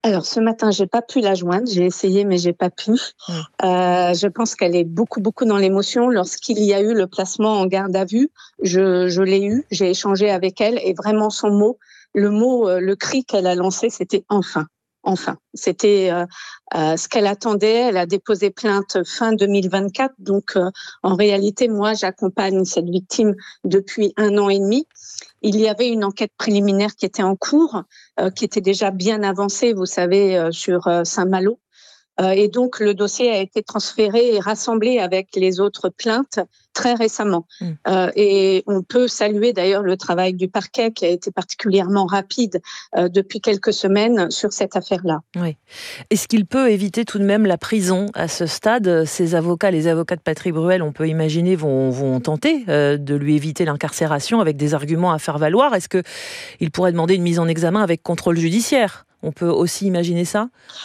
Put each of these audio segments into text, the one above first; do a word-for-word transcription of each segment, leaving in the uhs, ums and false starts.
Alors ce matin, j'ai pas pu la joindre. J'ai essayé, mais j'ai pas pu. Mmh. Euh, je pense qu'elle est beaucoup, beaucoup dans l'émotion. Lorsqu'il y a eu le placement en garde à vue, je, je l'ai eu. J'ai échangé avec elle et vraiment son mot, le mot, euh, le cri qu'elle a lancé, c'était enfin. Enfin, c'était euh, euh, ce qu'elle attendait. Elle a déposé plainte fin deux mille vingt-quatre. Donc, euh, en réalité, moi, j'accompagne cette victime depuis un an et demi. Il y avait une enquête préliminaire qui était en cours, euh, qui était déjà bien avancée, vous savez, euh, sur euh, Saint-Malo. Euh, et donc, le dossier a été transféré et rassemblé avec les autres plaintes très récemment. Mmh. Euh, et on peut saluer d'ailleurs le travail du parquet qui a été particulièrement rapide euh, depuis quelques semaines sur cette affaire-là. Oui. Est-ce qu'il peut éviter tout de même la prison à ce stade ? Ces avocats, les avocats de Patrick Bruel, on peut imaginer, vont, vont tenter euh, de lui éviter l'incarcération avec des arguments à faire valoir. Est-ce qu'il pourrait demander une mise en examen avec contrôle judiciaire ? On peut aussi imaginer ça ?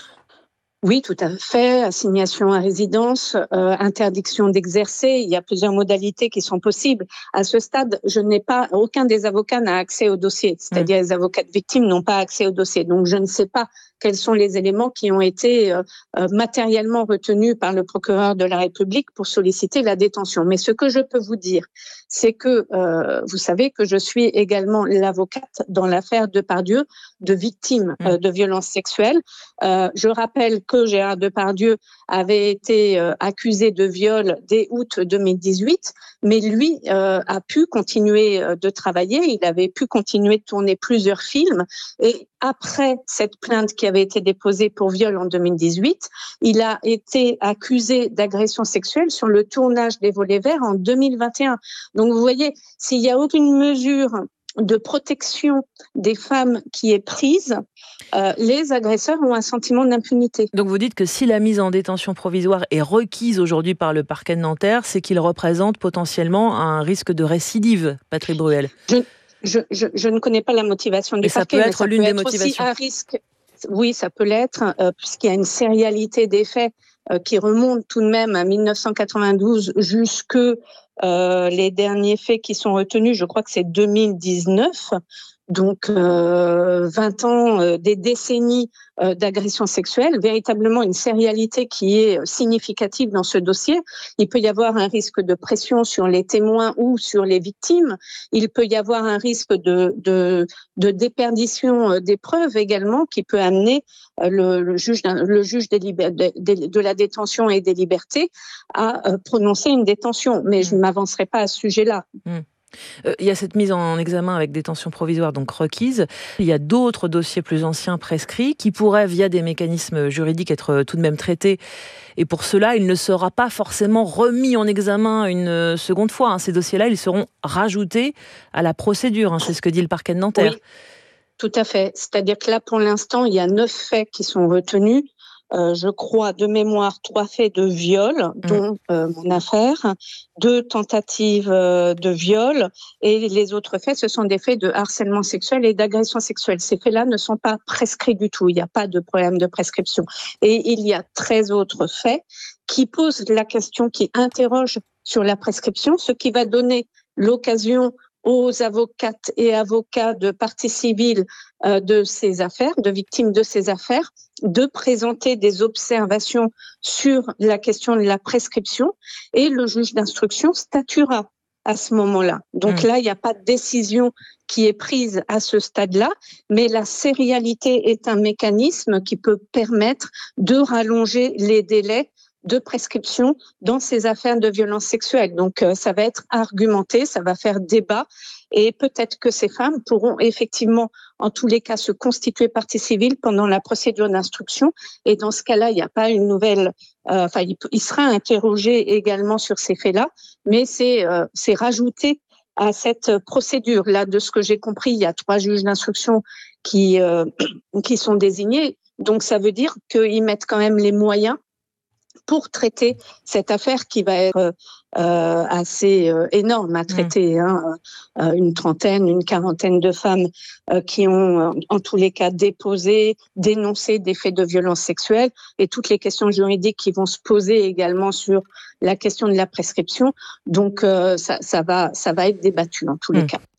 Oui, tout à fait. Assignation à résidence, euh, interdiction d'exercer. Il y a plusieurs modalités qui sont possibles. À ce stade, je n'ai pas, aucun des avocats n'a accès au dossier. C'est-à-dire, mmh. les avocats de victimes n'ont pas accès au dossier. Donc, je ne sais pas quels sont les éléments qui ont été euh, matériellement retenus par le procureur de la République pour solliciter la détention. Mais ce que je peux vous dire, c'est que euh, vous savez que je suis également l'avocate dans l'affaire Depardieu de victimes euh, de violences sexuelles. Euh, je rappelle que Gérard Depardieu avait été euh, accusé de viol dès août deux mille dix-huit, mais lui euh, a pu continuer euh, de travailler, il avait pu continuer de tourner plusieurs films, et après cette plainte qui avait été déposée pour viol en deux mille dix-huit, il a été accusé d'agression sexuelle sur le tournage des Volets Verts en deux mille vingt et un. Donc vous voyez, s'il n'y a aucune mesure de protection des femmes qui est prise, euh, les agresseurs ont un sentiment d'impunité. Donc vous dites que si la mise en détention provisoire est requise aujourd'hui par le parquet de Nanterre, c'est qu'il représente potentiellement un risque de récidive, Patrick Bruel. Je, je, je, je ne connais pas la motivation du mais ça parquet, peut être mais ça l'une peut des être motivations. aussi un risque. Oui, ça peut l'être, euh, puisqu'il y a une sérialité des faits euh, qui remonte tout de même à dix-neuf cent quatre-vingt-douze jusque euh, les derniers faits qui sont retenus, je crois que c'est deux mille dix-neuf. Donc, euh, vingt ans, euh, des décennies euh, d'agression sexuelle, véritablement une sérialité qui est significative dans ce dossier. Il peut y avoir un risque de pression sur les témoins ou sur les victimes. Il peut y avoir un risque de, de, de déperdition des preuves également qui peut amener le, le juge, le juge des liber- de, de, de la détention et des libertés à prononcer une détention. Mais je ne m'avancerai pas à ce sujet-là. Mmh. Euh, il y a cette mise en examen avec détention provisoire donc requise. Il y a d'autres dossiers plus anciens prescrits qui pourraient, via des mécanismes juridiques, être tout de même traités. Et pour cela, il ne sera pas forcément remis en examen une seconde fois. Hein. Ces dossiers-là, ils seront rajoutés à la procédure. Hein. C'est ce que dit le parquet de Nanterre. Oui, tout à fait. C'est-à-dire que là, pour l'instant, il y a neuf faits qui sont retenus. Euh, je crois, de mémoire, trois faits de viol, dont euh, mon affaire, deux tentatives euh, de viol, et les autres faits, ce sont des faits de harcèlement sexuel et d'agression sexuelle. Ces faits-là ne sont pas prescrits du tout, il n'y a pas de problème de prescription. Et il y a treize autres faits qui posent la question, qui interrogent sur la prescription, ce qui va donner l'occasion aux avocates et avocats de partie civile euh, de ces affaires, de victimes de ces affaires, de présenter des observations sur la question de la prescription, et le juge d'instruction statuera à ce moment-là. Donc mmh. là, il n'y a pas de décision qui est prise à ce stade-là, mais la sérialité est un mécanisme qui peut permettre de rallonger les délais de prescription dans ces affaires de violences sexuelles. Donc, euh, ça va être argumenté, ça va faire débat, et peut-être que ces femmes pourront effectivement, en tous les cas, se constituer partie civile pendant la procédure d'instruction. Et dans ce cas-là, il n'y a pas une nouvelle... Euh, enfin, il, il sera interrogé également sur ces faits-là, mais c'est, euh, c'est rajouté à cette procédure. Là, de ce que j'ai compris, il y a trois juges d'instruction qui, euh, qui sont désignés. Donc, ça veut dire qu'ils mettent quand même les moyens pour traiter cette affaire qui va être euh, assez euh, énorme à traiter. Mmh. Hein, euh, une trentaine, une quarantaine de femmes euh, qui ont, euh, en tous les cas, déposé, dénoncé des faits de violence sexuelle, et toutes les questions juridiques qui vont se poser également sur la question de la prescription. Donc, euh, ça, ça, va, ça va être débattu en tous mmh. les cas.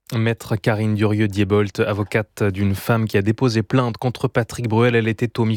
Maître Karine Durieux-Diebolt, avocate d'une femme qui a déposé plainte contre Patrick Bruel, elle était au